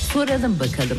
Soralım bakalım.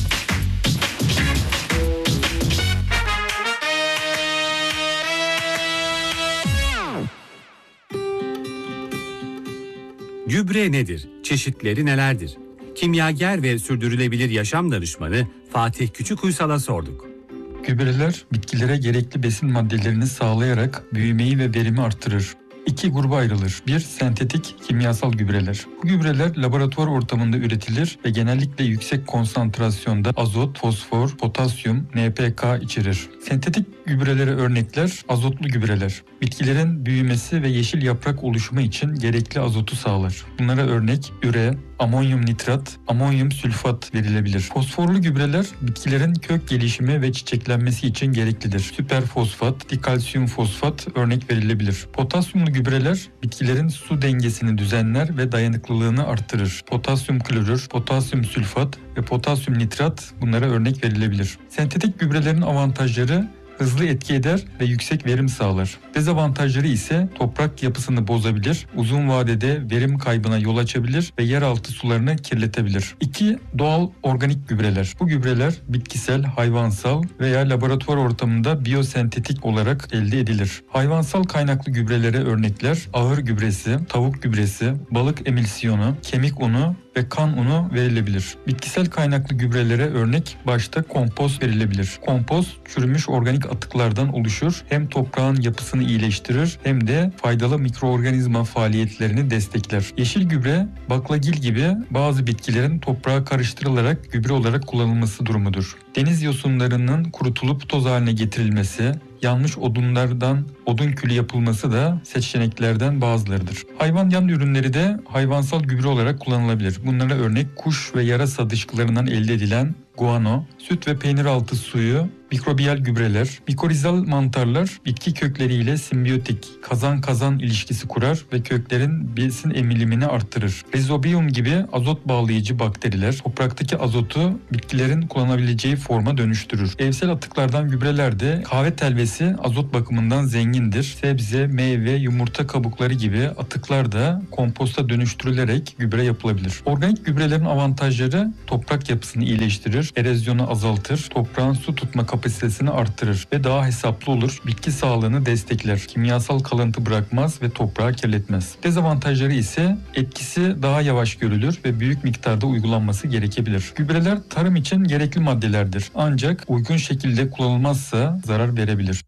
Gübre nedir? Çeşitleri nelerdir? Kimyager ve sürdürülebilir yaşam danışmanı Fatih Küçükuysal'a sorduk. Gübreler bitkilere gerekli besin maddelerini sağlayarak büyümeyi ve verimi artırır. İki gruba ayrılır. Bir, sentetik kimyasal gübreler. Bu gübreler laboratuvar ortamında üretilir ve genellikle yüksek konsantrasyonda azot, fosfor, potasyum, NPK içerir. Sentetik gübrelere örnekler azotlu gübreler. Bitkilerin büyümesi ve yeşil yaprak oluşumu için gerekli azotu sağlar. Bunlara örnek üre, amonyum nitrat, amonyum sülfat verilebilir. Fosforlu gübreler bitkilerin kök gelişimi ve çiçeklenmesi için gereklidir. Süperfosfat, dikalsiyum fosfat örnek verilebilir. Potasyumlu gübreler bitkilerin su dengesini düzenler ve dayanıklılığını artırır. Potasyum klorür, potasyum sülfat ve potasyum nitrat bunlara örnek verilebilir. Sentetik gübrelerin avantajları hızlı etki eder ve yüksek verim sağlar. Dezavantajları ise toprak yapısını bozabilir, uzun vadede verim kaybına yol açabilir ve yeraltı sularını kirletebilir. 2. Doğal organik gübreler. Bu gübreler bitkisel, hayvansal veya laboratuvar ortamında biyosentetik olarak elde edilir. Hayvansal kaynaklı gübrelere örnekler ahır gübresi, tavuk gübresi, balık emilsiyonu, kemik unu ve kan unu verilebilir. Bitkisel kaynaklı gübrelere örnek başta kompost verilebilir. Kompost çürümüş organik atıklardan oluşur. Hem toprağın yapısını iyileştirir hem de faydalı mikroorganizma faaliyetlerini destekler. Yeşil gübre baklagil gibi bazı bitkilerin toprağa karıştırılarak gübre olarak kullanılması durumudur. Deniz yosunlarının kurutulup toz haline getirilmesi, yanmış odunlardan odun külü yapılması da seçeneklerden bazılarıdır. Hayvan yan ürünleri de hayvansal gübre olarak kullanılabilir. Bunlara örnek kuş ve yarasa dışkılarından elde edilen guano, süt ve peynir altı suyu, mikrobiyal gübreler, mikorizal mantarlar bitki kökleriyle simbiyotik kazan-kazan ilişkisi kurar ve köklerin besin emilimini artırır. Rhizobium gibi azot bağlayıcı bakteriler topraktaki azotu bitkilerin kullanabileceği forma dönüştürür. Evsel atıklardan gübreler de kahve telvesi azot bakımından zengindir. Sebze, meyve, yumurta kabukları gibi atıklar da komposta dönüştürülerek gübre yapılabilir. Organik gübrelerin avantajları toprak yapısını iyileştirir, erozyonu azaltır, toprağın su tutma kapasitesini arttırır ve daha hesaplı olur. Bitki sağlığını destekler. Kimyasal kalıntı bırakmaz ve toprağı kirletmez. Dezavantajları ise etkisi daha yavaş görülür ve büyük miktarda uygulanması gerekebilir. Gübreler tarım için gerekli maddelerdir. Ancak uygun şekilde kullanılmazsa zarar verebilir.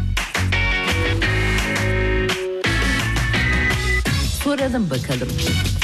Soralım bakalım.